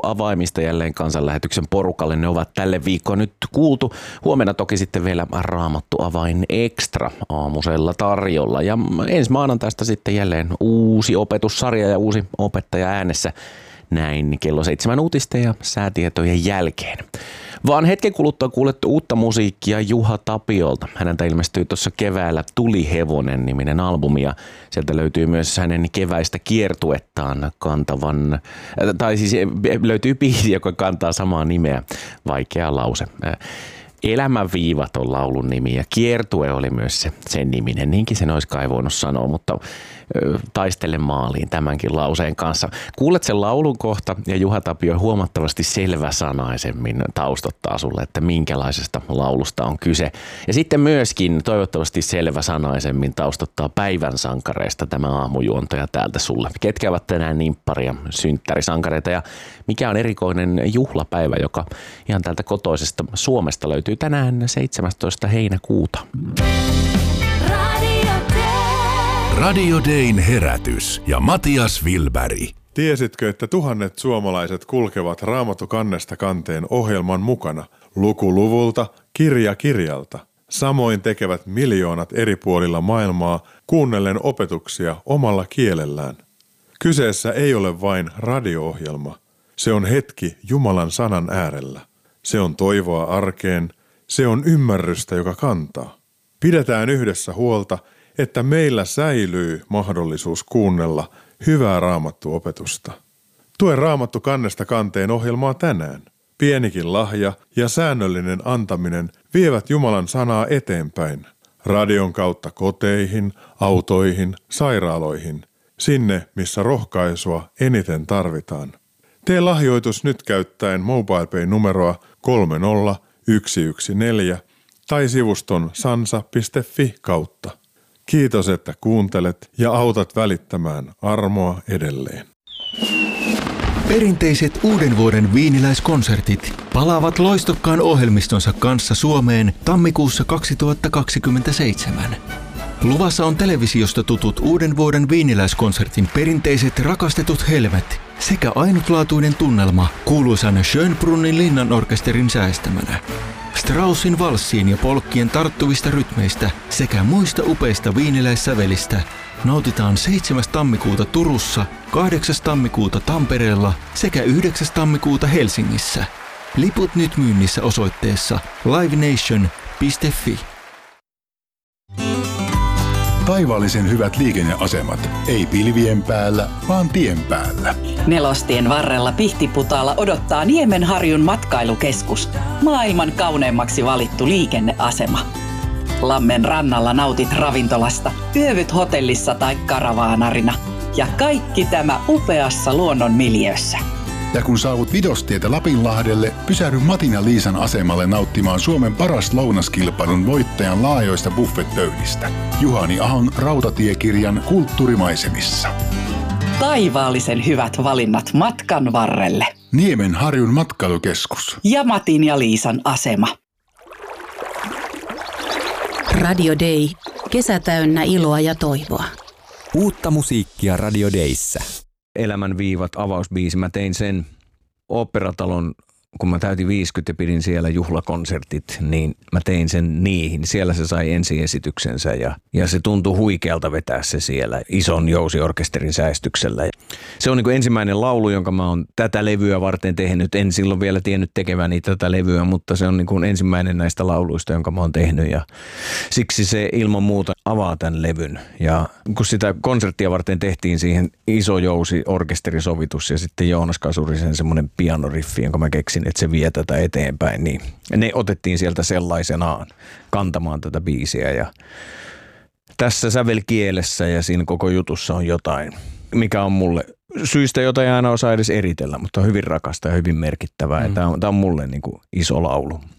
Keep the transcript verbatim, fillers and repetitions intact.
avaimista jälleen kansanlähetyksen porukalle. Ne ovat tälle viikkoon nyt kuultu. Huomenna toki sitten vielä Raamattu avain extra aamusella tarjolla. Ja ensi maanantaista sitten jälleen uusi opetussarja ja uusi opettaja äänessä. Näin kello seitsemän uutisten ja säätietojen jälkeen. Vaan hetken kuluttua kuulettu uutta musiikkia Juha Tapiolta. Häneltä ilmestyi tuossa keväällä Tuli hevonen -niminen albumi ja sieltä löytyy myös hänen keväistä kiertuettaan kantavan, tai siis löytyy biisi, joka kantaa samaa nimeä. Vaikea lause. Elämänviivat on laulun nimi ja kiertue oli myös se, sen niminen. Niinkin sen olisi kai voinut sanoa, mutta taistele maaliin tämänkin lauseen kanssa. Kuulet sen laulun kohta ja Juha Tapio huomattavasti selväsanaisemmin taustottaa sulle, että minkälaisesta laulusta on kyse. Ja sitten myöskin toivottavasti selväsanaisemmin taustottaa päivän sankareista tämä aamujuontaja täältä sulle. Ketkä ovat tänään nimpparia synttärisankareita ja mikä on erikoinen juhlapäivä, joka ihan täältä kotoisesta Suomesta löytyy tänään seitsemästoista heinäkuuta. Radio Dayn herätys ja Matias Wilberg. Tiesitkö, että tuhannet suomalaiset kulkevat Raamattu kannesta kanteen ohjelman mukana, luku luvulta, kirja kirjalta? Samoin tekevät miljoonat eri puolilla maailmaa kuunnellen opetuksia omalla kielellään. Kyseessä ei ole vain radio-ohjelma. Se on hetki Jumalan sanan äärellä. Se on toivoa arkeen. Se on ymmärrystä, joka kantaa. Pidetään yhdessä huolta, että meillä säilyy mahdollisuus kuunnella hyvää raamattuopetusta. Tue Raamattu kannesta kanteen ohjelmaa tänään. Pienikin lahja ja säännöllinen antaminen vievät Jumalan sanaa eteenpäin. Radion kautta koteihin, autoihin, sairaaloihin. Sinne, missä rohkaisua eniten tarvitaan. Tee lahjoitus nyt käyttäen MobilePay-numeroa kolme nolla yksi yksi neljä tai sivuston sansa piste fi kautta. Kiitos, että kuuntelet ja autat välittämään armoa edelleen. Perinteiset uuden vuoden viiniläiskonsertit palaavat loistokkaan ohjelmistonsa kanssa Suomeen tammikuussa kaksituhattakaksikymmentäseitsemän. Luvassa on televisiosta tutut uuden vuoden viiniläiskonsertin perinteiset rakastetut helmet sekä ainutlaatuinen tunnelma kuuluisan Schönbrunnin linnanorkesterin säästämänä. Straussin valssiin ja polkkien tarttuvista rytmeistä sekä muista upeista viiniläissävelistä nautitaan seitsemäs tammikuuta Turussa, kahdeksas tammikuuta Tampereella sekä yhdeksäs tammikuuta Helsingissä. Liput nyt myynnissä osoitteessa livenation piste fi. Taivaallisen hyvät liikenneasemat. Ei pilvien päällä, vaan tien päällä. Nelostien varrella Pihtiputaalla odottaa Niemenharjun matkailukeskus. Maailman kauneimmaksi valittu liikenneasema. Lammen rannalla nautit ravintolasta, yövyt hotellissa tai karavaanarina. Ja kaikki tämä upeassa luonnon miljöössä. Ja kun saavut Vidostietä Lapinlahdelle, pysähdy Matin ja Liisan asemalle nauttimaan Suomen paras lounaskilpailun voittajan laajoista buffetpöydistä. Juhani Ahon rautatiekirjan kulttuurimaisemissa. Taivaallisen hyvät valinnat matkan varrelle. Niemenharjun matkailukeskus. Ja Matin ja Liisan asema. Radio Day. Kesä täynnä iloa ja toivoa. Uutta musiikkia Radio Dayssä. Elämän viivat avausbiisi. Mä tein sen Oopperatalon, kun mä täytin viisikymmentä ja pidin siellä juhlakonsertit, niin mä tein sen niihin. Siellä se sai ensiesityksensä ja, ja se tuntui huikealta vetää se siellä ison jousiorkesterin säestyksellä. Se on niin kuin ensimmäinen laulu, jonka mä oon tätä levyä varten tehnyt. En silloin vielä tiennyt tekeväni tätä levyä, mutta se on niin kuin ensimmäinen näistä lauluista, jonka mä oon tehnyt ja siksi se ilman muuta avaa tämän levyn. Ja kun sitä konserttia varten tehtiin siihen iso jousi orkesterisovitus ja sitten Joonas Kasurisen semmoinen pianoriffi, jonka mä keksin, että se vie tätä eteenpäin, niin ne otettiin sieltä sellaisenaan kantamaan tätä biisiä ja tässä sävelkielessä ja siinä koko jutussa on jotain, mikä on mulle syystä, jota ei aina osaa edes eritellä, mutta on hyvin rakasta ja hyvin merkittävää. Mm. Tämä on, tämä on mulle niin kuin iso laulu.